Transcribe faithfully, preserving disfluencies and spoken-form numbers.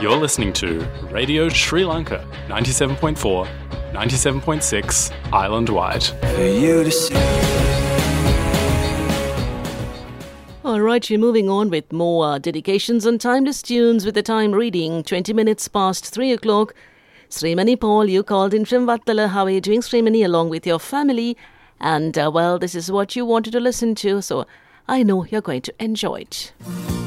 You're listening to Radio Sri Lanka, ninety-seven point four, ninety-seven point six, island-wide. For you to see. All right, we're moving on with more uh, dedications on timeless tunes with the time reading twenty minutes past three o'clock. Srimani Paul, you called in from Vattala. How are you doing, Srimani, along with your family? And, uh, well, this is what you wanted to listen to, so I know you're going to enjoy it.